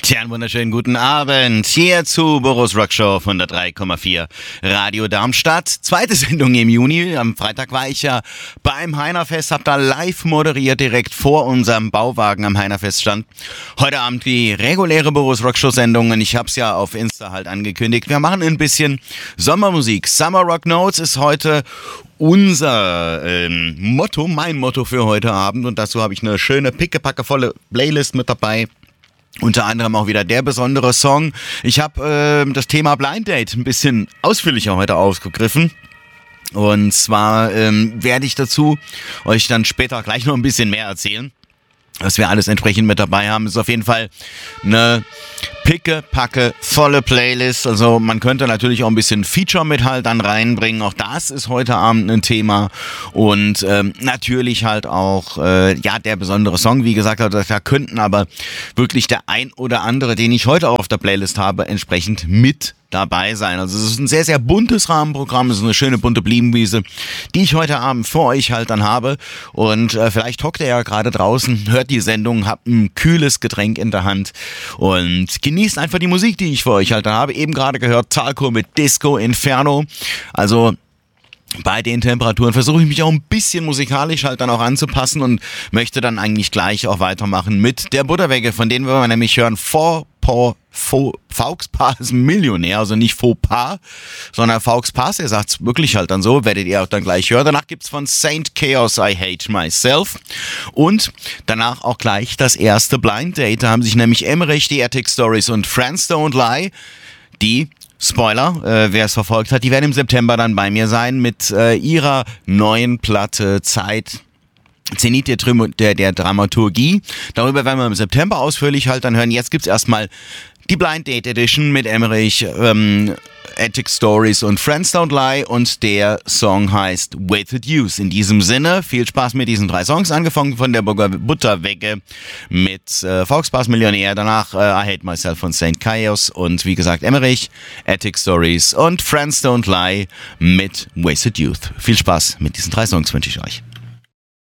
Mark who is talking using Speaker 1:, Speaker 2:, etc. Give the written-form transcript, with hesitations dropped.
Speaker 1: Tja, einen wunderschönen guten Abend hier zu Boris Rock Show auf 103,4 Radio Darmstadt. Zweite Sendung im Juni. Am Freitag war ich ja beim Heinerfest, hab da live moderiert, direkt vor unserem Bauwagen am Heinerfest stand. Heute Abend die reguläre Boris Rock Show Sendung und ich hab's ja auf Insta halt angekündigt. Wir machen ein bisschen Sommermusik. Summer Rock Notes ist heute unser Motto, mein Motto für heute Abend, und dazu habe ich eine schöne pickepackevolle Playlist mit dabei. Unter anderem auch wieder der besondere Song. Ich habe das Thema Blind Date ein bisschen ausführlicher heute aufgegriffen. Und zwar werde ich dazu euch dann später gleich noch ein bisschen mehr erzählen. Was wir alles entsprechend mit dabei haben, ist auf jeden Fall eine picke-packe volle Playlist. Also man könnte natürlich auch ein bisschen Feature mit halt dann reinbringen. Auch das ist heute Abend ein Thema. Und natürlich halt auch der besondere Song. Wie gesagt, da könnten aber wirklich der ein oder andere, den ich heute auch auf der Playlist habe, entsprechend mit dabei sein. Also es ist ein sehr, sehr buntes Rahmenprogramm, es ist eine schöne bunte Blumenwiese, die ich heute Abend für euch halt dann habe. Und vielleicht hockt ihr ja gerade draußen, hört die Sendung, habt ein kühles Getränk in der Hand und genießt einfach die Musik, die ich für euch halt dann habe. Eben gerade gehört Talco mit Disco Inferno. Also bei den Temperaturen versuche ich mich auch ein bisschen musikalisch halt dann auch anzupassen und möchte dann eigentlich gleich auch weitermachen mit der Butterwegge, von denen wir nämlich hören, Faux Pas Millionär, also nicht Faux Pas, sondern Faux Pas, er sagt's wirklich halt dann so, werdet ihr auch dann gleich hören. Danach gibt's von Saint Chaos I Hate Myself und danach auch gleich das erste Blind Date. Da haben sich nämlich Emmerich, die Attic Stories und Friends Don't Lie, die Spoiler, wer es verfolgt hat, die werden im September dann bei mir sein mit ihrer neuen Platte Zeit. Zenit der Dramaturgie. Darüber werden wir im September ausführlich halt dann hören. Jetzt gibt's erstmal die Blind Date Edition mit Emmerich, Attic Stories und Friends Don't Lie, und der Song heißt Wasted Youth. In diesem Sinne, viel Spaß mit diesen 3 Songs, angefangen von der Butterwegge mit Faux Pas Millionär, danach I Hate Myself von Saint Chaos und wie gesagt Emmerich, Attic Stories und Friends Don't Lie mit Wasted Youth. Viel Spaß mit diesen 3 Songs wünsche ich euch.